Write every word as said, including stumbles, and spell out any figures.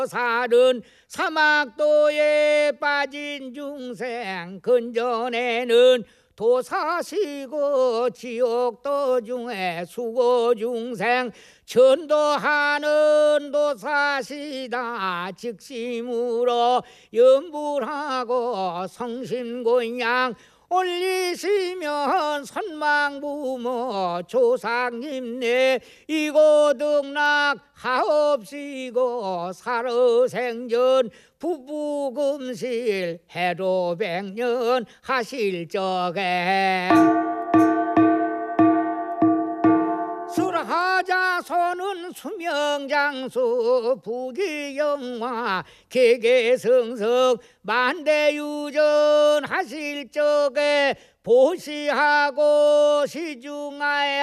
살은 사막도에 빠진 중생 근전에는 도사시고 지옥도 중에 수고 중생 전도하는 도사시다. 직심으로 염불하고 성심곤양 올리시면 선망부모 조상님네 이고등락 하옵시고 살어생전 부부금실 해로백년 하실 적에 술하자손은 수명장수 부귀영화 계계성성 만대유전 하실 적에 보시하고 시중하여